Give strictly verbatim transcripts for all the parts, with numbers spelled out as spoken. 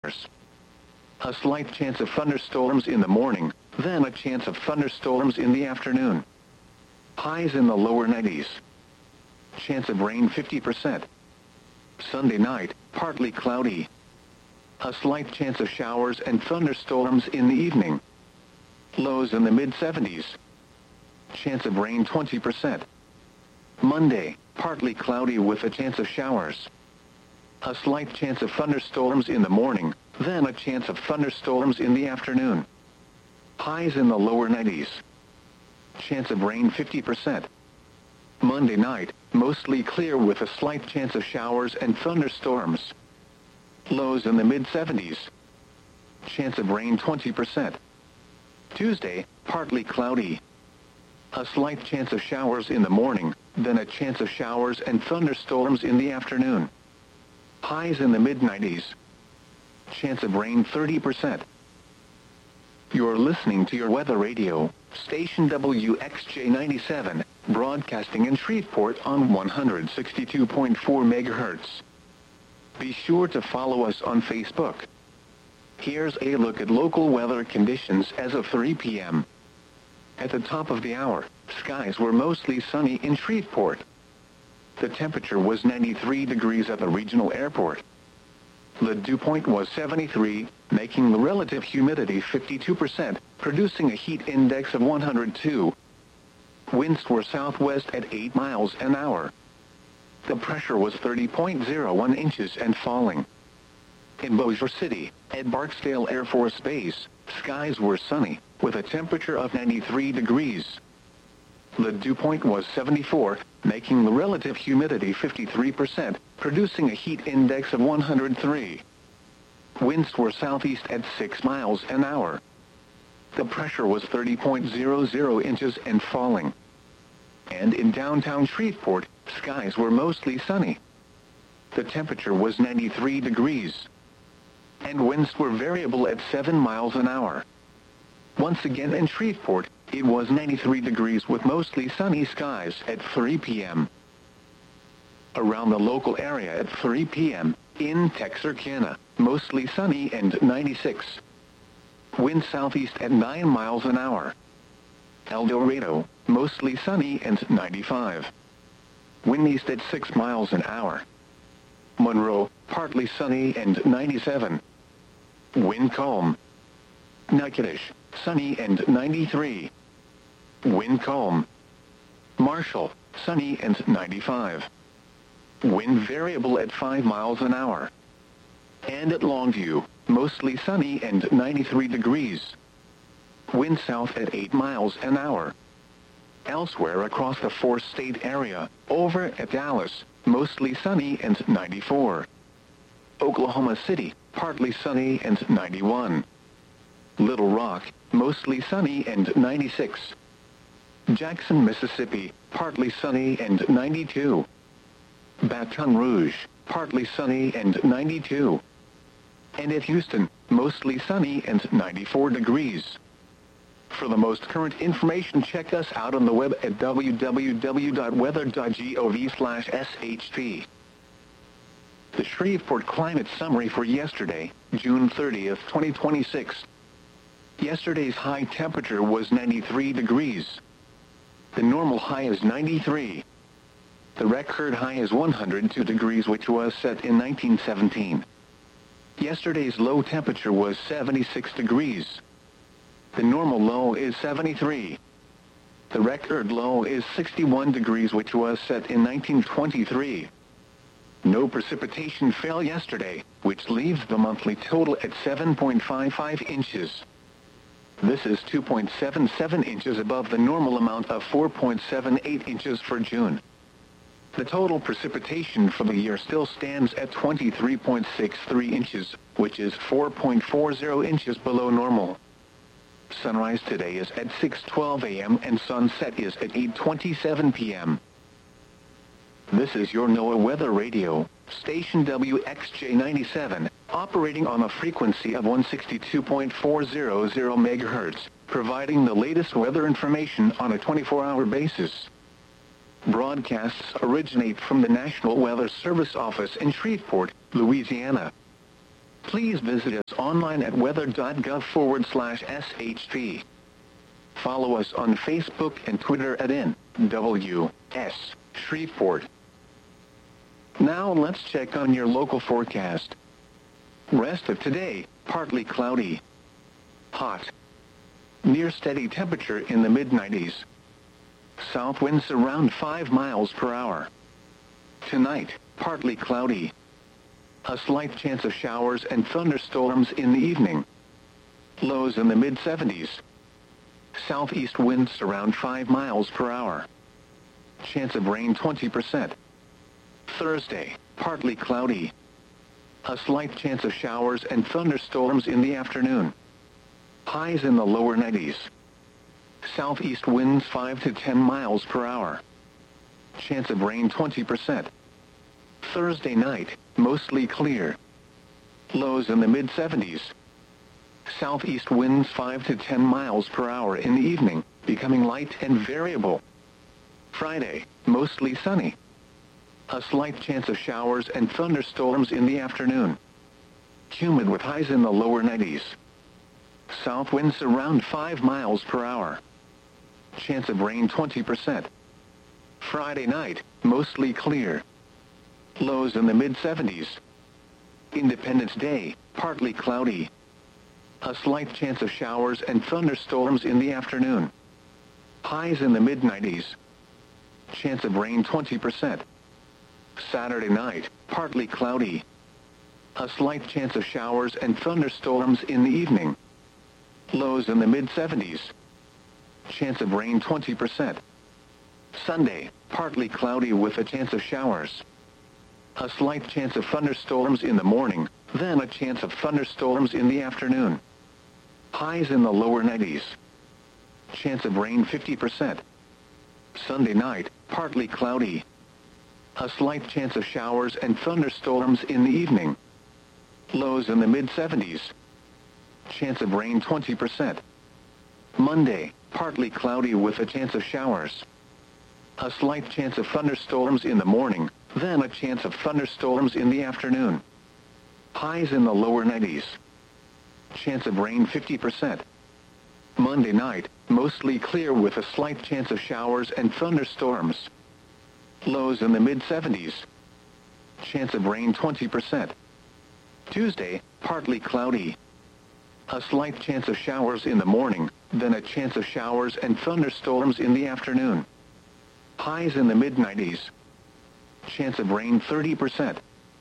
A slight chance of thunderstorms in the morning, then a chance of thunderstorms in the afternoon. Highs in the lower nineties. Chance of rain fifty percent. Sunday night, partly cloudy. A slight chance of showers and thunderstorms in the evening. Lows in the mid seventies. Chance of rain twenty percent. Monday, partly cloudy with a chance of showers. A slight chance of thunderstorms in the morning, then a chance of thunderstorms in the afternoon. Highs in the lower nineties. Chance of rain fifty percent. Monday night, mostly clear with a slight chance of showers and thunderstorms. Lows in the mid seventies. Chance of rain twenty percent. Tuesday, partly cloudy. A slight chance of showers in the morning, then a chance of showers and thunderstorms in the afternoon. Highs in the mid nineties. Chance of rain thirty percent. You're listening to your weather radio, station W X J ninety-seven, broadcasting in Shreveport on one hundred sixty-two point four megahertz. Be sure to follow us on Facebook. Here's a look at local weather conditions as of three p m At the top of the hour, skies were mostly sunny in Shreveport. The temperature was ninety-three degrees at the regional airport. The dew point was seventy-three, making the relative humidity fifty-two percent, producing a heat index of one hundred two. Winds were southwest at eight miles an hour. The pressure was thirty point zero one inches and falling. In Bossier City, at Barksdale Air Force Base, skies were sunny, with a temperature of ninety-three degrees. The dew point was seventy-four, making the relative humidity fifty-three percent, producing a heat index of one hundred three. Winds were southeast at six miles an hour. The pressure was thirty point zero zero inches and falling. And in downtown Shreveport, skies were mostly sunny. The temperature was ninety-three degrees. And winds were variable at seven miles an hour. Once again in Shreveport, it was ninety-three degrees with mostly sunny skies at three p m Around the local area at three p m, in Texarkana, mostly sunny and ninety-six. Wind southeast at nine miles an hour. El Dorado, mostly sunny and ninety-five. Wind east at six miles an hour. Monroe, partly sunny and ninety-seven. Wind calm. Natchitoches, sunny and ninety-three. Wind calm. Marshall, sunny and ninety-five. Wind variable at five miles an hour. And at Longview, mostly sunny and ninety-three degrees. Wind south at eight miles an hour. Elsewhere across the four-state area, over at Dallas, mostly sunny and ninety-four. Oklahoma City, partly sunny and ninety-one. Little Rock, mostly sunny and ninety-six. Jackson, Mississippi, partly sunny and ninety-two. Baton Rouge, partly sunny and ninety-two. And at Houston, mostly sunny and ninety-four degrees. For the most current information, check us out on the web at w w w dot weather dot gov slash s h p. The Shreveport Climate Summary for yesterday, June thirtieth, twenty twenty-six. Yesterday's high temperature was ninety-three degrees. The normal high is ninety-three. The record high is one hundred two degrees, which was set in nineteen seventeen. Yesterday's low temperature was seventy-six degrees. The normal low is seventy-three. The record low is sixty-one degrees, which was set in nineteen twenty-three. No precipitation fell yesterday, which leaves the monthly total at seven point five five inches. This is two point seven seven inches above the normal amount of four point seven eight inches for June. The total precipitation for the year still stands at twenty-three point six three inches, which is four point four zero inches below normal. Sunrise today is at six twelve a m and sunset is at eight twenty-seven p m This is your NOAA Weather Radio, station W X J ninety-seven, operating on a frequency of one sixty-two point four zero zero megahertz, providing the latest weather information on a twenty-four hour basis. Broadcasts originate from the National Weather Service office in Shreveport, Louisiana. Please visit us online at weather.gov forward slash SHP. Follow us on Facebook and Twitter at N W S Shreveport. Now let's check on your local forecast. Rest of today, partly cloudy. Hot. Near steady temperature in the mid nineties. South winds around five miles per hour. Tonight, partly cloudy. A slight chance of showers and thunderstorms in the evening. Lows in the mid seventies. Southeast winds around five miles per hour. Chance of rain twenty percent. Thursday, partly cloudy. A slight chance of showers and thunderstorms in the afternoon. Highs in the lower nineties. Southeast winds five to ten miles per hour. Chance of rain twenty percent. Thursday night, mostly clear. Lows in the mid seventies. Southeast winds five to ten miles per hour in the evening, becoming light and variable. Friday, mostly sunny. A slight chance of showers and thunderstorms in the afternoon. Humid with highs in the lower nineties. South winds around five miles per hour. Chance of rain twenty percent. Friday night, mostly clear. Lows in the mid seventies. Independence Day, partly cloudy. A slight chance of showers and thunderstorms in the afternoon. Highs in the mid nineties. Chance of rain twenty percent. Saturday night, partly cloudy. A slight chance of showers and thunderstorms in the evening. Lows in the mid seventies. Chance of rain twenty percent. Sunday, partly cloudy with a chance of showers. A slight chance of thunderstorms in the morning, then a chance of thunderstorms in the afternoon. Highs in the lower nineties. Chance of rain fifty percent. Sunday night, partly cloudy. A slight chance of showers and thunderstorms in the evening. Lows in the mid seventies. Chance of rain twenty percent. Monday, partly cloudy with a chance of showers. A slight chance of thunderstorms in the morning, then a chance of thunderstorms in the afternoon. Highs in the lower nineties. Chance of rain fifty percent. Monday night, mostly clear with a slight chance of showers and thunderstorms. Lows in the mid seventies. Chance of rain twenty percent. Tuesday, partly cloudy. A slight chance of showers in the morning, then a chance of showers and thunderstorms in the afternoon. Highs in the mid nineties. Chance of rain thirty percent.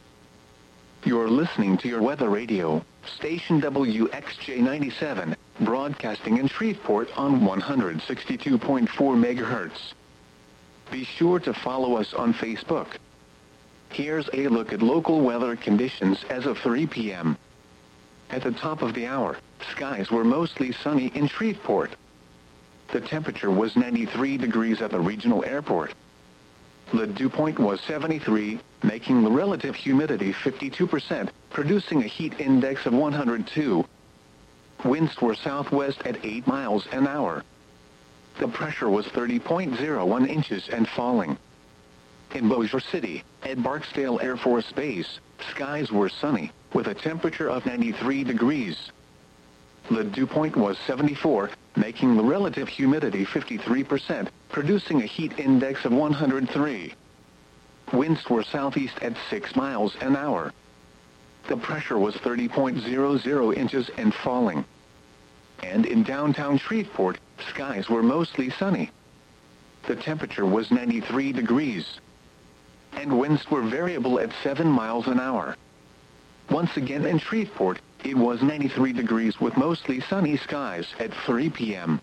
You're listening to your weather radio, station W X J ninety-seven, broadcasting in Shreveport on one hundred sixty-two point four megahertz. Be sure to follow us on Facebook. Here's a look at local weather conditions as of three p m At the top of the hour, skies were mostly sunny in Shreveport. The temperature was ninety-three degrees at the regional airport. The dew point was seventy-three, making the relative humidity fifty-two percent, producing a heat index of one hundred two. Winds were southwest at eight miles an hour. The pressure was thirty point zero one inches and falling. In Bossier City, at Barksdale Air Force Base, skies were sunny, with a temperature of ninety-three degrees. The dew point was seventy-four, making the relative humidity fifty-three percent, producing a heat index of one hundred three. Winds were southeast at six miles an hour. The pressure was thirty point zero zero inches and falling. And in downtown Shreveport, skies were mostly sunny. The temperature was ninety-three degrees. And winds were variable at seven miles an hour. Once again in Shreveport, it was ninety-three degrees with mostly sunny skies at three p m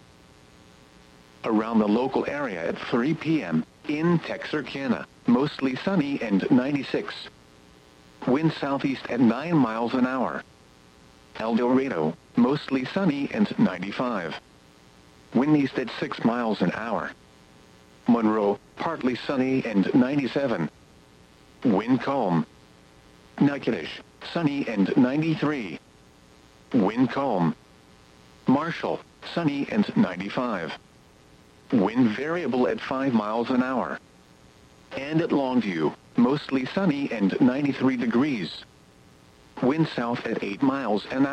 Around the local area at three p m, in Texarkana, mostly sunny and ninety-six. Wind southeast at nine miles an hour. El Dorado, mostly sunny and ninety-five. Wind east at six miles an hour. Monroe, partly sunny and ninety-seven. Wind calm. Natchitoches, sunny and ninety-three. Wind calm. Marshall, sunny and ninety-five. Wind variable at five miles an hour. And at Longview, mostly sunny and ninety-three degrees. Wind south at eight miles an hour.